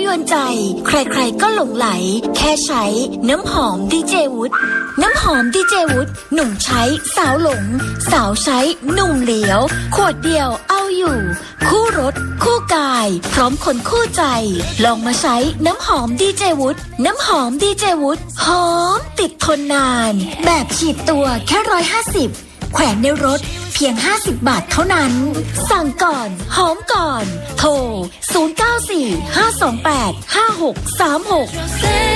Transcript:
ยวนใจใครๆก็หลงไหลแค่ใช้น้ำหอมดีเจวุฒน้ำหอมดีเจวุฒหนุ่มใช้สาวหลงสาวใช้หนุ่มเหลียวขวดเดียวเอาอยู่คู่รสคู่กายพร้อมคนคู่ใจลองมาใช้น้ำหอมดีเจวุฒน้ำหอมดีเจวุฒหอมติดทนนานแบบฉีดตัวแค่150แขวนในรถเพียง50 บาทเท่านั้นสั่งก่อนหอมก่อนโทร0945285636